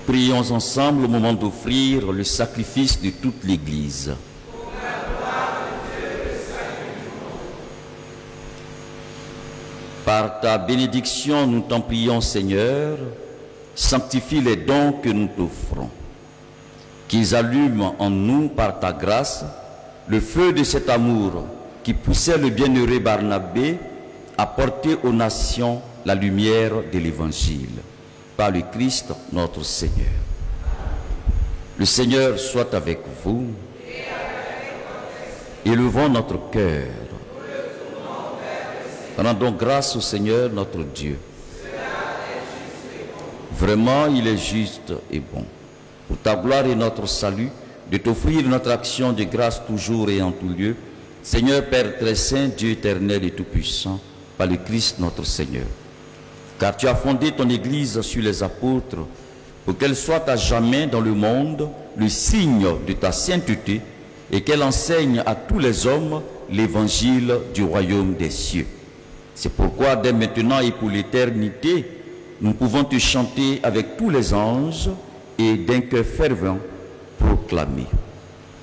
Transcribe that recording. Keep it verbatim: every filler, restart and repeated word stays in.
Prions ensemble au moment d'offrir le sacrifice de toute l'Église. Par ta bénédiction, nous t'en prions, Seigneur, sanctifie les dons que nous t'offrons. Qu'ils allument en nous, par ta grâce, le feu de cet amour qui poussait le bienheureux Barnabé à porter aux nations la lumière de l'Évangile. Par le Christ notre Seigneur. Le Seigneur soit avec vous. Élevons notre cœur. Rendons grâce au Seigneur notre Dieu. Vraiment, il est juste et bon, pour ta gloire et notre salut, de t'offrir notre action de grâce toujours et en tout lieu, Seigneur Père très saint, Dieu éternel et tout-puissant, par le Christ notre Seigneur. Car tu as fondé ton Église sur les apôtres, pour qu'elle soit à jamais dans le monde le signe de ta sainteté et qu'elle enseigne à tous les hommes l'évangile du royaume des cieux. C'est pourquoi dès maintenant et pour l'éternité, nous pouvons te chanter avec tous les anges et d'un cœur fervent proclamer.